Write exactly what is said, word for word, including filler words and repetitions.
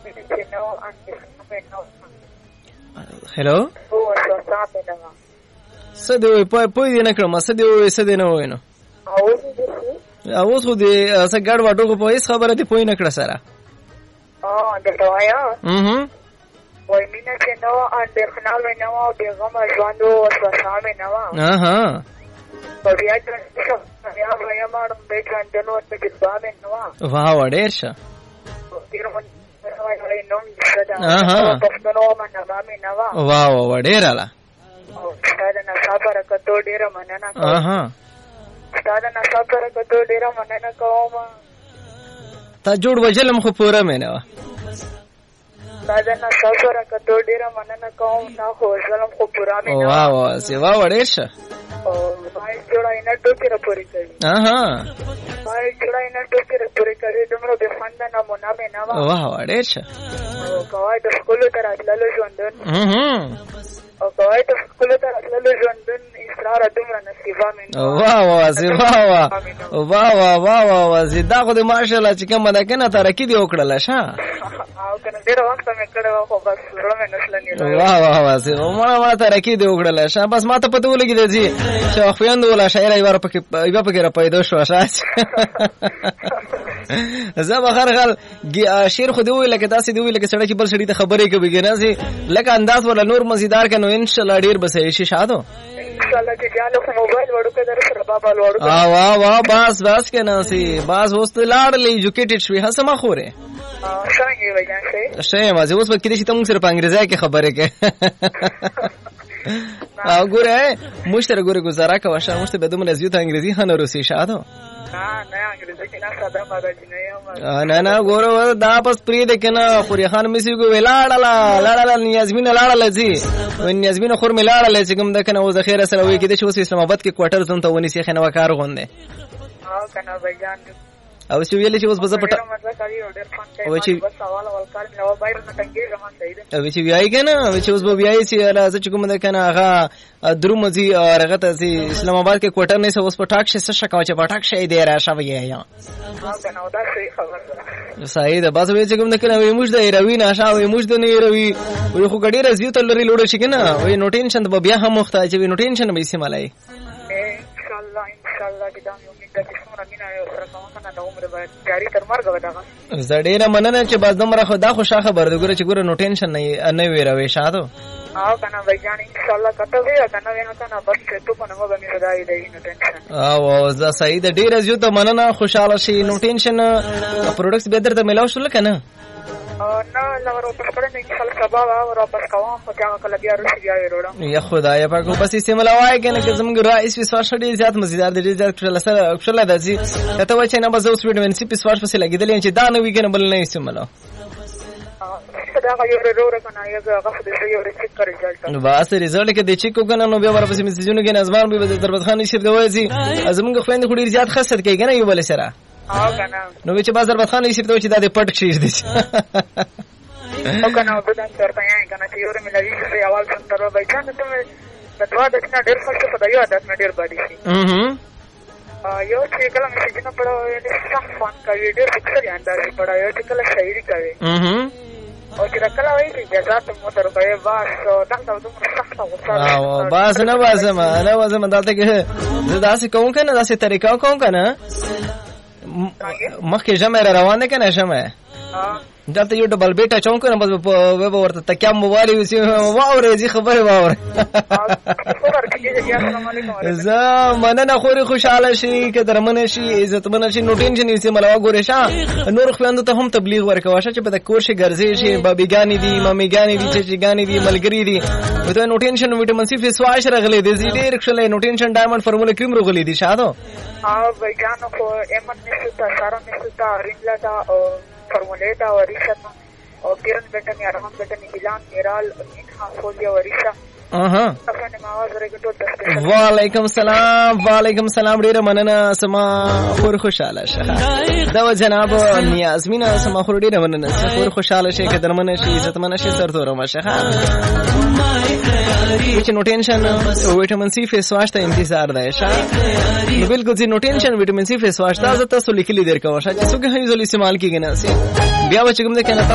هلو څه دی په پوی دی نه کړم څه دی وې څه دی نه وې نو اوس خو دې څه ګډ واټو په هیڅ خبره دی پوی نه کړ سره اه د دوايا mhm وای مینه چې نو اندېښنه مې نه و بیغم ژوند او وسوسه مې نه و اها په بیا چې بیا بیا مارم به ژوندونو ته جذبه مې نه و واه ډېر ښه اها پښتنو باندې مې نه و واه واه ډېر اله دا نه صبر کته ډېر مننه کوم اها دا نه صبر کته ډېر مننه کوم تا جوړ وجلم خو پوره مې نه و دا نه صبر کته ډېر مننه کوم نه خو ظلم خو پوره مې نه و واه واه سی واه ډېر ښه او ما جوړای نه ټوکې را پوری کوي اها ما جوړای نه ټوکې را پوری کوي دمر به فند نه مونږ مې نه و واه واه ډېر ښه او کوي د سکول ته راتللو ژوندون mhm او کوي د سکول ته راتللو ژوندون اصرار دمر نصیبه مې واه واه سی واه واه واه واه واه واه واه زیدا خو دې ماشاءالله چې کوم ده کنه ترقی دی وکړل شه او کنه ډېر وخت مې کړو خو بس زړه مې نسلنی واه واه واه سی ما ما ترقی دی وکړل شه بس ما ته پته ولګی دی چې خویند ولا شاعر ایوار پکې ایوه پکې را پیدا شو شاج زه به هر حال شعر خو دی ویل کې داسې دی ویل کې سړی چې بل سړی ته خبرې کوي کنه سي لکه انداز ولا نور مزیدار کنه ان شاء الله ډیر بس شي شادو ان شاء الله چې جالو موبایل وړو کې در سره بابا وړو اه واه واه بس بس کنه سي بس اوس لاړلې ایجوکیټډ شوی هڅه ما خوره اه څنګه وایي شه شه ما زه اوس وکړې چې تم سره په انګریزي کې خبرې کې او ګوره مشتره ګوره گزاره کا واشه مشته بدوم لزیو ته انګریزي هنه روسي شادو نه نه انګریزي کې نه ساده ماګاجی نه یم نه نه ګوره دا پس پری د کنه خوري خان مسی کو ولاړه لاړه نیازمینه لاړه زی نیازمینه خور می لاړه چې کوم د کنه و ذخیره سره وې کې د شو اسلام آباد کې کوارټر زون ته ونی سي خنه وکړ غونډه اه کنه بجان او چې ویلې چې اوس بز پټ او چې سوال ولکار نو بایر نه ټنګي زما صحیح ده او چې ویای کنه او چې اوس به ویای چې راځي چې کوم ده کنه هغه درومځي هغه ته سي اسلام آباد کې کوټر نه اوس په ټاک شي څه شکاو چې په ټاک شي دی راشه وی یا ها کنه دا صحیح خبر ده صحیح ده بس وی چې کوم ده کنه وی موږ د روي نه شاو وی موږ د نه روي وی خو ګډي راځي ته لري لوړ شي کنه وی نو ټینشن به بیا هم محتاج وی نو ټینشن به سي ملای ان شاء الله ان شاء الله چې دا امید ده چې څومره مینا یو سره کوم کنه د عمر به جاری تر مرګ وداغه زړه مننه چې باز دمره خدا خوشا خبر ده ګوره چې ګوره نو ټینشن نه نه وی راوي شادو او کنه بجان ان شاء الله کته وی کنه وی کنه بس ته په نو به می ودای دی نو ټینشن او زه صحیح ده ډیر زیات مننه خوشاله شي نو ټینشن پروډکټس به درته ملاو شول کنه او نه لور او پر کړه نه خل سبا او واپس کوم خو ځا کله بیا رسې بیا وروړم یا خدای پاک بس استعمال وای کنه که زموږ رئیس وسواش ډیر زیات مزیدار دی زیات کړل سره کړل دځي ته وای چې نه بس اوس ویډیو منسي پسواش پسې لګیدل چې دا نه وی کنه بل نه استعمال دا یو وروړه کنه یو هغه د یو ریسیټ کړی ریزلټ نو بس ریزلټ کې د چیک کنه نو بیا ورپسې میسجونه کې نظم به د دربت خان نشي دوی زی زموږ خويند خو ډیر زیات خاصت کوي کنه یو بل سره او کنه نو چې باز دربت خان نشي دوی چې د پټ شي دي او کنه په دغه تر پای کنه چې یو ملوي چې اول څنګه راوځي کنه ته د دوا د څنګه ډېر څه په دایو عادت مې ډېر باندې شي mhm یو چې کله مې چې نه پړو یې صح فون کوي ډېر څه یې اندازې پړا یو چې کله شاعري کوي mhm او چې کله وایي چې جزات مو تر کوي واس دا دا دومره سخت غوسه او باز نه بازم نه بازم دلته کې داسې کوم کنه داسې طریقه کوم کنه مخکې جمع روانه کنه جمع دلته یو ډبل بیٹا چون کنه بس په ورته تکیا موبایل وسی واوره زی خبره واوره زه مننه خوري خوشاله شي که درمنه شي عزت منه شي نو ټینشن یې ملوا ګوره شه نور خويندو ته هم تبلیغ ورکوا شه چې په د کور شي ګرځي شي بابيګانی دي ماميګانی دي چچګانی دي ملګری دي ته نو ټینشن وټامین سی فیس واش راغلي دي زی ډیر خلې نو ټینشن ډایمنډ فارمولا کریم راغلي دي شادو او ویګانو کو ایمن نشتا سارا نشتا رینلا دا فرمولeta وريشة او كيرن بيتن يا رحم بيتن هلان ميرال انها فوليا وريشة اها وعلیکم السلام وعلیکم السلام ډیره مننه سما خور خوشاله شه دا جناب نیازمینا سما خور ډیره مننه خور خوشاله شه که درمنه شي عزت منه شي سر تور مشه چې نو ټینشن وټامین سی فیس واش ته انتظار دی شه نو بالکل چې نو ټینشن وټامین سی فیس واش تاسو ته لیکلي درکو شه چې څنګه هیڅ استعمال کیږي نه بیا و چې کوم ده کنه